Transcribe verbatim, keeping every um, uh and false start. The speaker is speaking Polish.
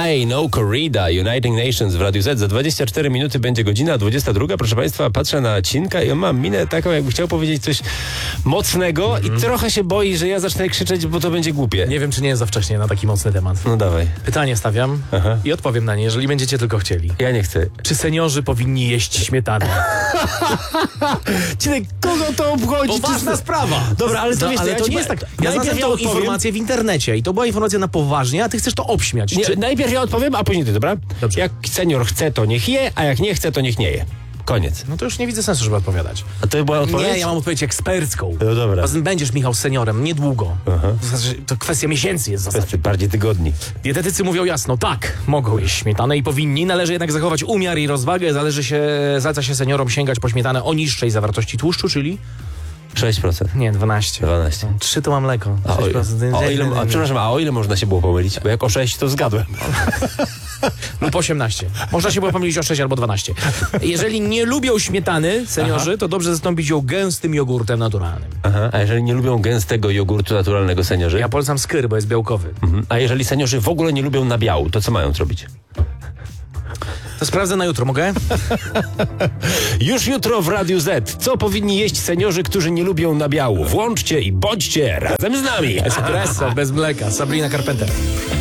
I know Corrida, United Nations w Radiu Z. Za dwadzieścia cztery minuty będzie godzina dwudziesta druga. Proszę Państwa, patrzę na Cinka i on ma minę taką, jakby chciał powiedzieć coś mocnego mm. i trochę się boi, że ja zacznę krzyczeć, bo to będzie głupie. Nie wiem, czy nie jest za wcześnie na taki mocny temat. No dawaj. Pytanie stawiam Aha. i odpowiem na nie, jeżeli będziecie tylko chcieli. Ja nie chcę. Czy seniorzy powinni jeść śmietanę? Cinek, kogo to obchodzi? Poważna Czy... sprawa. Dobra, ale to, no, wiesz, ale ja to ci... nie jest tak. Ja najpierw znalazłem ja tą odpowiem. informację w internecie i to była informacja na poważnie, a ty chcesz to obśmiać. Nie, Czy... Najpierw ja odpowiem, a później ty, dobra? Dobrze. Jak senior chce, to niech je, a jak nie chce, to niech nie je. Koniec. No to już nie widzę sensu, żeby odpowiadać. A to była odpowiedź? Nie, ja mam odpowiedź ekspercką. No dobra. Będziesz, Michał, seniorem niedługo. Aha. W zasadzie to kwestia miesięcy jest w zasadzie. Bardziej tygodni. Dietetycy mówią jasno, tak, mogą jeść śmietanę i powinni. Należy jednak zachować umiar i rozwagę. Zależy się, zaleca się seniorom sięgać po śmietanę o niższej zawartości tłuszczu, czyli... sześć procent. Nie, dwanaście. dwanaście. trzy to mam mleko. A o, ile, o ile, a, przepraszam, a o ile można się było pomylić? Bo jak o sześć to zgadłem. Lub osiemnaście. Można się było pomylić o sześć albo dwanaście. Jeżeli nie lubią śmietany seniorzy, Aha. to dobrze zastąpić ją gęstym jogurtem naturalnym. Aha. A jeżeli nie lubią gęstego jogurtu naturalnego seniorzy? Ja polecam skyr, bo jest białkowy. Mhm. A jeżeli seniorzy w ogóle nie lubią nabiału, to co mają zrobić? To sprawdzę na jutro, mogę? Już jutro w Radiu Z. Co powinni jeść seniorzy, którzy nie lubią nabiału? Włączcie i bądźcie razem z nami. Espresso bez mleka. Sabrina Carpenter.